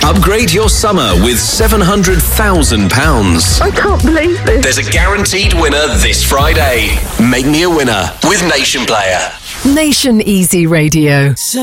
Upgrade your summer with £700,000. I can't believe this. There's a guaranteed winner this Friday. Make me a winner with Nation Player. Nation Easy Radio.